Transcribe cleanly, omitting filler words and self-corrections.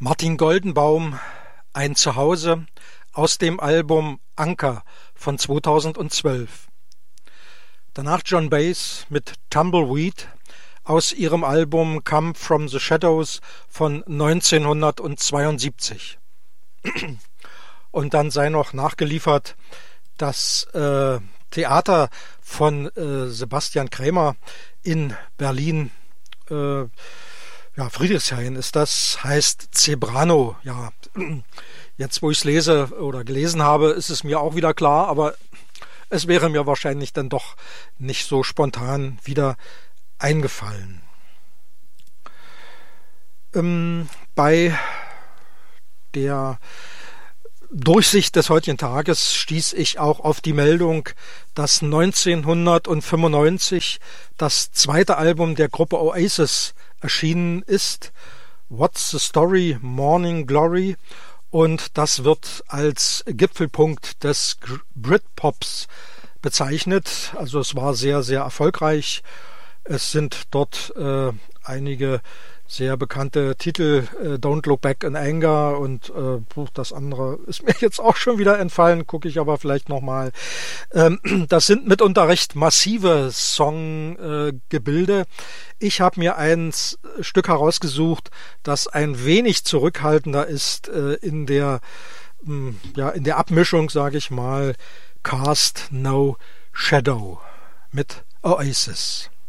Martin Goldenbaum, ein Zuhause aus dem Album Anker von 2012. Danach Joan Baez mit Tumbleweed aus ihrem Album Come from the Shadows von 1972. Und dann sei noch nachgeliefert das Theater von Sebastian Krämer in Berlin. Friedrichshain ist das, heißt Zebrano. Ja, jetzt wo ich es lese oder gelesen habe, ist es mir auch wieder klar, aber es wäre mir wahrscheinlich dann doch nicht so spontan wieder eingefallen. Bei der Durchsicht des heutigen Tages stieß ich auch auf die Meldung, dass 1995 das zweite Album der Gruppe Oasis erschienen ist, What's the Story, Morning Glory, und das wird als Gipfelpunkt des Britpops bezeichnet. Also es war sehr, sehr erfolgreich. Es sind dort einige sehr bekannte Titel, Don't Look Back in Anger und das andere ist mir jetzt auch schon wieder entfallen, gucke ich aber vielleicht nochmal. Das sind mitunter recht massive Songgebilde. Ich habe mir ein Stück herausgesucht, das ein wenig zurückhaltender ist in der Abmischung, sage ich mal, Cast No Shadow mit Oasis.